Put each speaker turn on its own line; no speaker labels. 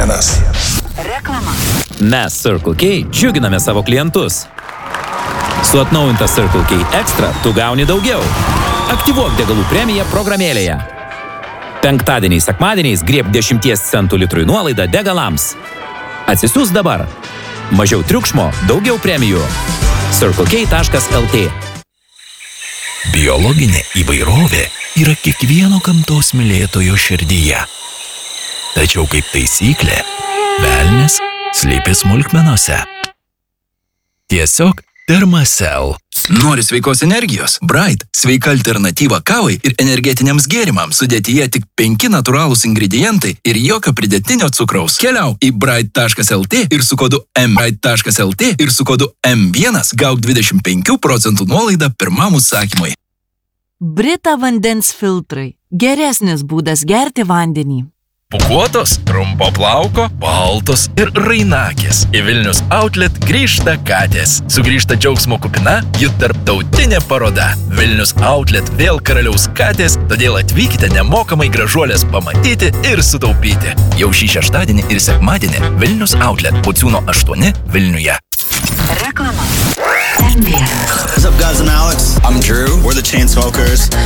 Reklama.
Mes Circle K džiuginame savo klientus. Su atnaujinta Circle K Extra tu gauni daugiau. Aktyvuok degalų premiją programėlėje. Penktadieniais, sekmadieniais grieb 10 centų litrui nuolaidą degalams. Atsisiųs dabar. Mažiau triukšmo, daugiau premijų. CircleK.lt.
Biologinė įvairovė yra kiekvieno gamtos mylėtojo širdyje. Tačiau kaip taisyklė, velnias slypi smulkmenose. Tiesiog Thermacell.
Nori sveikos energijos? Bright – sveika alternatyva kavai ir energetiniams gėrimams. Sudėtyje tik 5 natūralūs ingredientai ir jokio pridėtinio cukraus. Keliau į bright.lt ir su kodu bright.lt ir su kodu M1 gauk 25% nuolaidą pirmam užsakymui.
Brita vandens filtrai. Geresnis būdas gerti vandenį.
Pūkuotos, trumpo plauko, baltos ir rainakės. Į Vilnius Outlet grįžta katės. Sugrįžta džiaugsmo kupina jų tarptautinė paroda. Vilnius Outlet vėl karaliaus katės, todėl atvykite nemokamai gražuolės pamatyti ir sutaupyti. Jau šį šeštadienį ir sekmadienį Vilnius Outlet Pociūno 8 Vilniuje.
Reklama.
What's up, guys? I'm Alex. I'm Drew. We're the Chainsmokers.